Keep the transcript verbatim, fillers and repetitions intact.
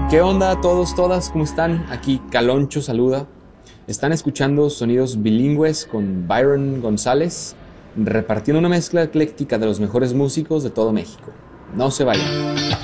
¿Qué onda a todos, todas? ¿Cómo están? Aquí Caloncho saluda. Están escuchando sonidos bilingües con Byron González, repartiendo una mezcla ecléctica de los mejores músicos de todo México. No se vayan.